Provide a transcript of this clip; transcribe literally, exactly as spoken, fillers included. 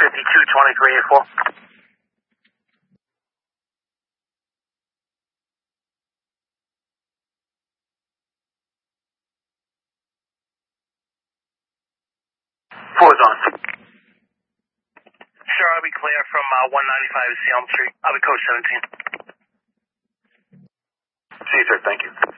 fifty-two twenty-three eighty-four. Four's on. Sure, I'll be clear from uh, one ninety-five East Elm Street. I'll be coach seventeen. See you, sir. Thank you.